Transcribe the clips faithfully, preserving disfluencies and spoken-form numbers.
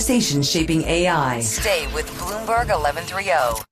Station shaping A I. Stay with Bloomberg eleven thirty.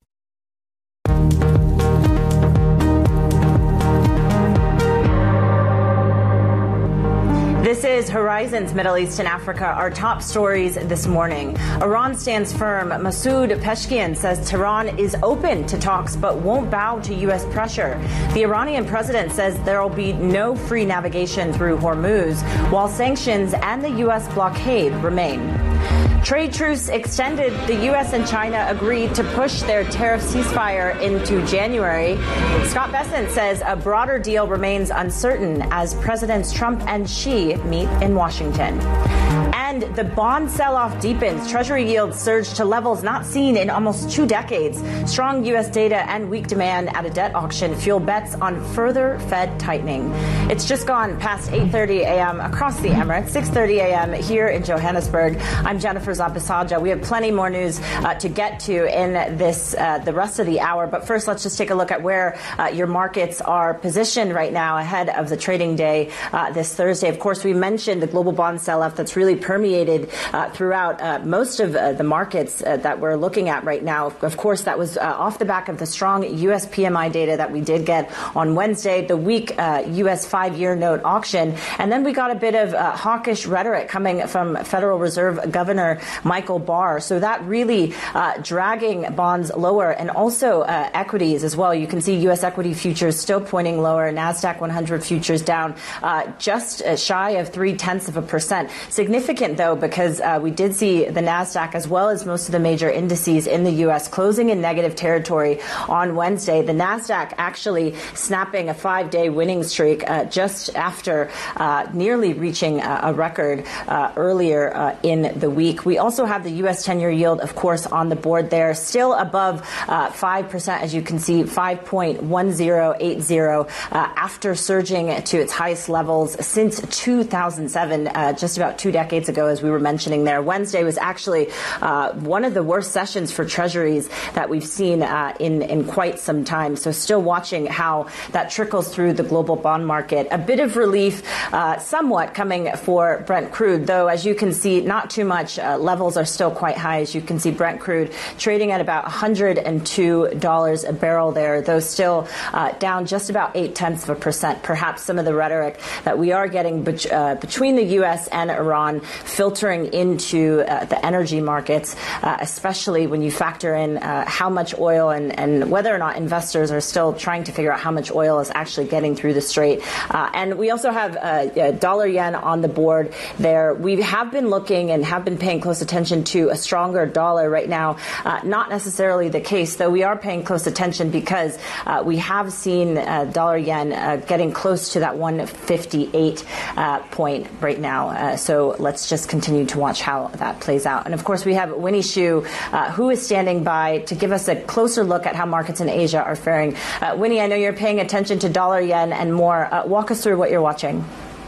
This is Horizon's Middle East and Africa. Our top stories this morning. Iran stands firm. Masoud Pezeshkian says Tehran is open to talks but won't bow to U S pressure. The Iranian president says there will be no free navigation through Hormuz, while sanctions and the U S blockade remain. Trade truce extended. The U S and China agreed to push their tariff ceasefire into January. Scott Bessent says a broader deal remains uncertain as Presidents Trump and Xi meet in Washington. And the bond sell-off deepens. Treasury yields surged to levels not seen in almost two decades. Strong U S data and weak demand at a debt auction fuel bets on further Fed tightening. It's just gone past eight thirty a.m. across the Emirates, six thirty a.m. here in Johannesburg. I'm Jennifer Zapisaja. We have plenty more news uh, to get to in this uh, the rest of the hour. But first, let's just take a look at where uh, your markets are positioned right now ahead of the trading day uh, this Thursday. Of course, we mentioned the global bond sell-off that's really permeated uh, throughout uh, most of uh, the markets uh, that we're looking at right now. Of course, that was uh, off the back of the strong U S P M I data that we did get on Wednesday, the weak uh, U S five-year note auction, and then we got a bit of uh, hawkish rhetoric coming from Federal Reserve Governor Michael Barr. So that really uh, dragging bonds lower, and also uh, equities as well. You can see U S equity futures still pointing lower. NASDAQ one hundred futures down uh, just uh, shy of three tenths of a percent. Significant, though, because uh, we did see the NASDAQ as well as most of the major indices in the U S closing in negative territory on Wednesday. The NASDAQ actually snapping a five-day winning streak uh, just after uh, nearly reaching a, a record uh, earlier uh, in the week. We also have the U S ten-year yield, of course, on the board there, still above uh, five percent, as you can see, five point one zero eight zero uh, after surging to its highest levels since two thousand seven, uh, just about two decades ago, as we were mentioning there. Wednesday was actually uh, one of the worst sessions for treasuries that we've seen uh, in, in quite some time. So still watching how that trickles through the global bond market. A bit of relief, uh, somewhat coming for Brent crude, though, as you can see, not too much. Uh, levels are still quite high. As you can see, Brent crude trading at about one hundred two dollars a barrel there, though still uh, down just about eight tenths of a percent. Perhaps some of the rhetoric that we are getting be- uh, between the U S and Iran filtering into uh, the energy markets, uh, especially when you factor in uh, how much oil and, and whether or not investors are still trying to figure out how much oil is actually getting through the strait. Uh, and we also have uh, dollar yen on the board there. We have been looking and have been paying close attention to a stronger dollar right now. Uh, not necessarily the case, though we are paying close attention because uh, we have seen uh, dollar yen uh, getting close to that one fifty-eight uh, point right now. Uh, so let's just continue to watch how that plays out. And of course, we have Winnie Xu, uh, who is standing by to give us a closer look at how markets in Asia are faring. Uh, Winnie, I know you're paying attention to dollar yen and more. Uh, walk us through what you're watching.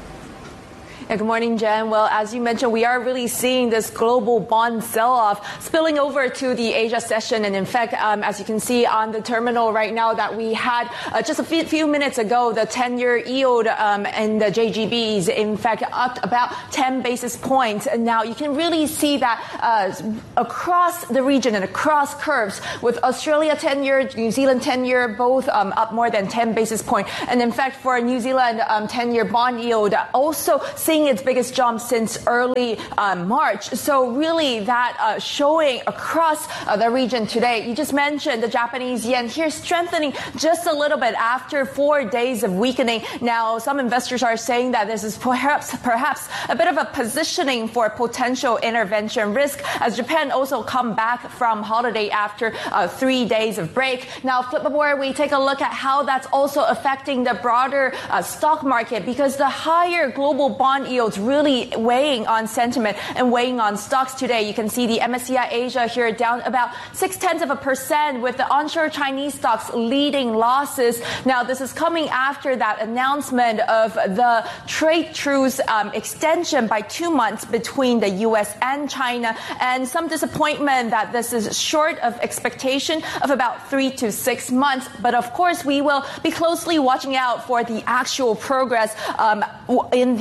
Yeah, good morning, Jen. Well, as you mentioned, we are really seeing this global bond sell-off spilling over to the Asia session. And in fact, um, as you can see on the terminal right now that we had uh, just a few, few minutes ago, the ten-year yield um, and the J G Bs, in fact, up about ten basis points. And now you can really see that uh, across the region and across curves, with Australia ten-year, New Zealand ten-year, both um, up more than ten basis points. And in fact, for New Zealand um, ten-year bond yield, also seeing its biggest jump since early um, March. So really that uh, showing across uh, the region today. You just mentioned the Japanese yen here strengthening just a little bit after four days of weakening. Now, some investors are saying that this is perhaps perhaps a bit of a positioning for potential intervention risk as Japan also come back from holiday after uh, three days of break. Now, flip over, we take a look at how that's also affecting the broader uh, stock market, because the higher global bond yields really weighing on sentiment and weighing on stocks today. You can see the M S C I Asia here down about six tenths of a percent, with the onshore Chinese stocks leading losses. Now, this is coming after that announcement of the trade truce um, extension by two months between the U S and China, and some disappointment that this is short of expectation of about three to six months. But of course, we will be closely watching out for the actual progress um, in the up-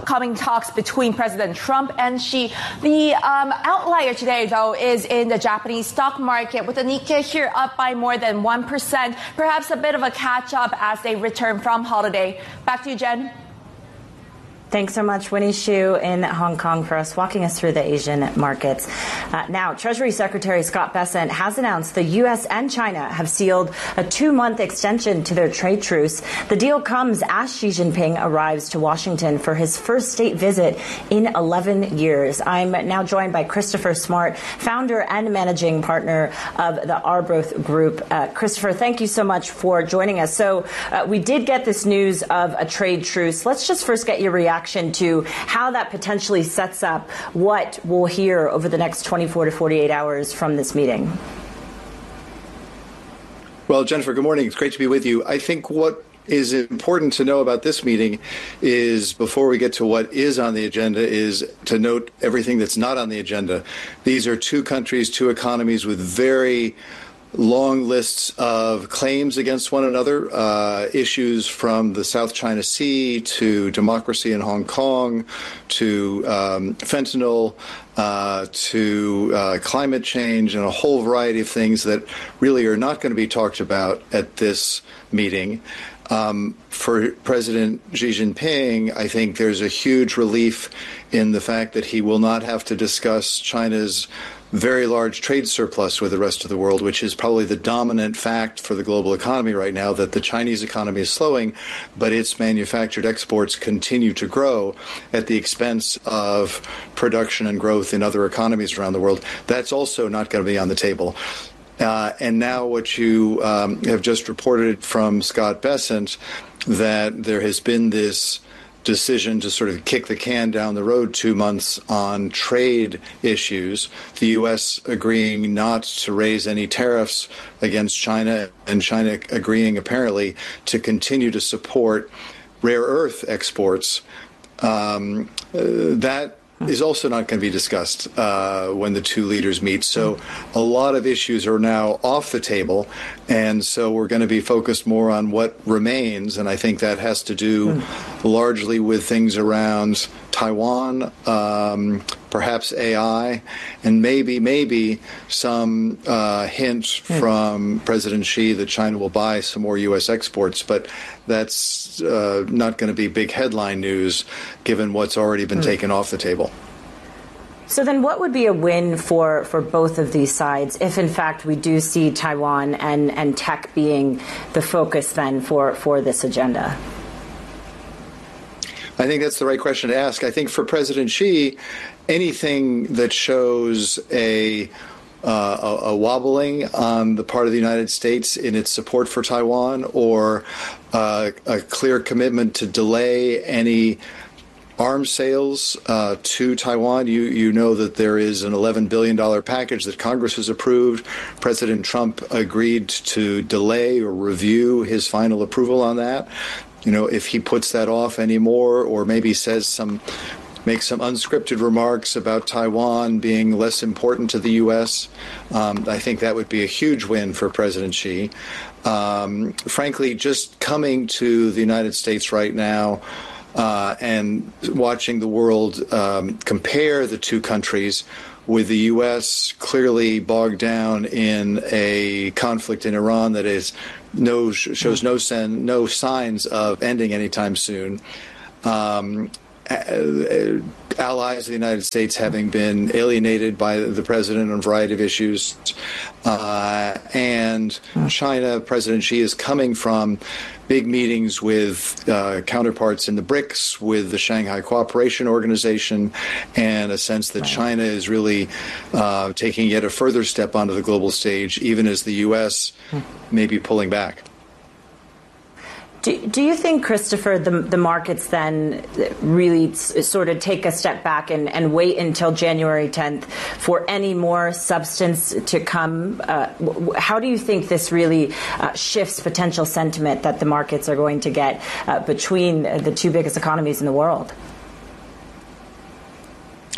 upcoming talks between President Trump and Xi. The um, outlier today, though, is in the Japanese stock market, with the Nikkei here up by more than one percent, perhaps a bit of a catch-up as they return from holiday. Back to you, Jen. Thanks so much, Winnie Xu in Hong Kong, for us walking us through the Asian markets. Uh, now, Treasury Secretary Scott Bessent has announced the U S and China have sealed a two-month extension to their trade truce. The deal comes as Xi Jinping arrives to Washington for his first state visit in eleven years. I'm now joined by Christopher Smart, founder and managing partner of the Arbroath Group. Uh, Christopher, thank you so much for joining us. So uh, we did get this news of a trade truce. Let's just first get your reaction to how that potentially sets up what we'll hear over the next twenty-four to forty-eight hours from this meeting. Well, Jennifer, good morning. It's great to be with you. I think what is important to know about this meeting is, before we get to what is on the agenda, is to note everything that's not on the agenda. These are two countries, two economies with very long lists of claims against one another, uh, issues from the South China Sea to democracy in Hong Kong to um, fentanyl uh, to uh, climate change, and a whole variety of things that really are not going to be talked about at this meeting. Um, for President Xi Jinping, I think there's a huge relief in the fact that he will not have to discuss China's very large trade surplus with the rest of the world, which is probably the dominant fact for the global economy right now, that the Chinese economy is slowing, but its manufactured exports continue to grow at the expense of production and growth in other economies around the world. That's also not going to be on the table. Uh, and now what you um, have just reported from Scott Bessent, that there has been this decision to sort of kick the can down the road two months on trade issues, the U S agreeing not to raise any tariffs against China, and China agreeing apparently to continue to support rare earth exports. Um, uh, that is also not going to be discussed uh, when the two leaders meet. So a lot of issues are now off the table, and so we're going to be focused more on what remains, and I think that has to do largely with things around Taiwan, um, perhaps A I, and maybe, maybe some uh, hint from President Xi that China will buy some more U S exports, but that's uh, not going to be big headline news given what's already been mm. taken off the table. So then what would be a win for, for both of these sides if, in fact, we do see Taiwan and, and tech being the focus then for, for this agenda? I think that's the right question to ask. I think for President Xi, anything that shows a Uh, a, a wobbling on the part of the United States in its support for Taiwan, or uh, a clear commitment to delay any arms sales uh, to Taiwan. You you know that there is an eleven billion dollars package that Congress has approved. President Trump agreed to delay or review his final approval on that. You know, if he puts that off anymore, or maybe says some make some unscripted remarks about Taiwan being less important to the U S, Um, I think that would be a huge win for President Xi. Um, frankly, just coming to the United States right now uh, and watching the world um, compare the two countries, with the U S clearly bogged down in a conflict in Iran that is no shows no sen, no signs of ending anytime soon. Um, allies of the United States having been alienated by the president on a variety of issues, uh, and China, President Xi is coming from big meetings with uh, counterparts in the BRICS, with the Shanghai Cooperation Organization, and a sense that China is really uh, taking yet a further step onto the global stage, even as the U S may be pulling back. Do, do you think, Christopher, the, the markets then really sort of take a step back and, and wait until January tenth for any more substance to come? Uh, how do you think this really uh, shifts potential sentiment that the markets are going to get uh, between the two biggest economies in the world?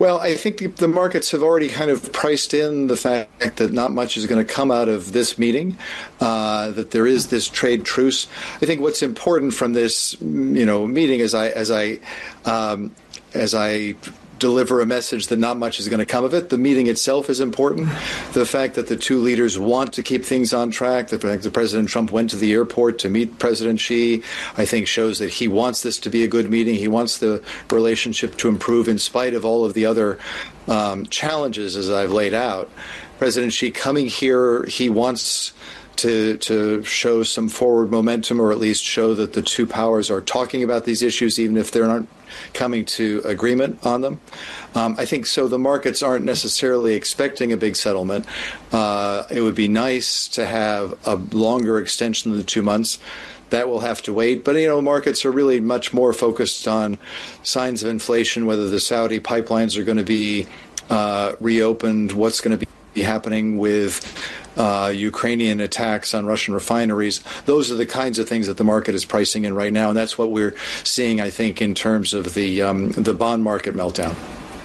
Well, I think the, the markets have already kind of priced in the fact that not much is going to come out of this meeting, uh, that there is this trade truce. I think what's important from this, you know, meeting, as I as I um, as I deliver a message that not much is going to come of it. The meeting itself is important. The fact that the two leaders want to keep things on track, the fact that President Trump went to the airport to meet President Xi, I think shows that he wants this to be a good meeting. He wants the relationship to improve in spite of all of the other um, challenges, as I've laid out. President Xi coming here, he wants to to show some forward momentum, or at least show that the two powers are talking about these issues, even if they're not coming to agreement on them. Um, I think so. The markets aren't necessarily expecting a big settlement. Uh, it would be nice to have a longer extension than the two months. That will have to wait. But, you know, markets are really much more focused on signs of inflation, whether the Saudi pipelines are going to be uh, reopened, what's going to be happening with uh, Ukrainian attacks on Russian refineries. Those are the kinds of things that the market is pricing in right now, and that's what we're seeing, I think, in terms of the um, the bond market meltdown.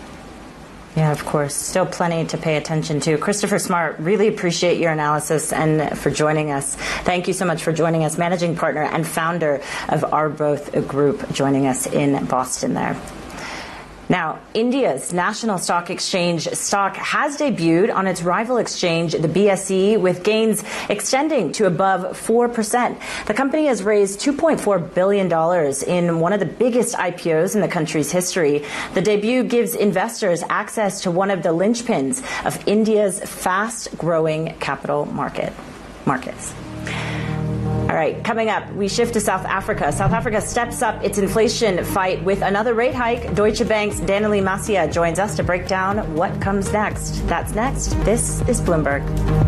Yeah, of course. Still plenty to pay attention to. Christopher Smart, really appreciate your analysis and for joining us. Thank you so much for joining us, managing partner and founder of Arbroath Group, joining us in Boston there. Now, India's national stock exchange stock has debuted on its rival exchange, the B S E, with gains extending to above four percent. The company has raised two point four billion dollars in one of the biggest I P Os in the country's history. The debut gives investors access to one of the linchpins of India's fast-growing capital market markets. All right, coming up, we shift to South Africa. South Africa steps up its inflation fight with another rate hike. Deutsche Bank's Daniele Masia joins us to break down what comes next. That's next. This is Bloomberg.